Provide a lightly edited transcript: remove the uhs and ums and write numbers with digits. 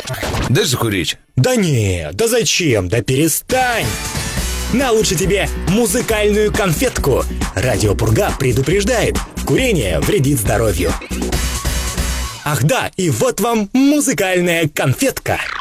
Дай закурить. Да не, да зачем, да перестань. На, лучше тебе музыкальную конфетку. Радио Пурга предупреждает: курение вредит здоровью. Ах да, и вот вам музыкальная конфетка.